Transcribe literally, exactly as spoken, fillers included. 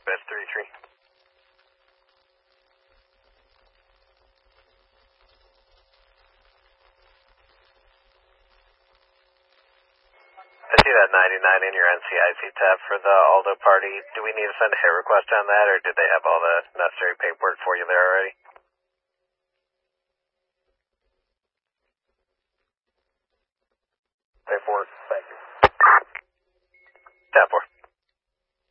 dispatch thirty-three. I see that ninety-nine in your N C I C tab for the Aldo party. Do we need to send a hit request on that, or did they have all the necessary paperwork for you there already? Paperwork, thank you. Tab four.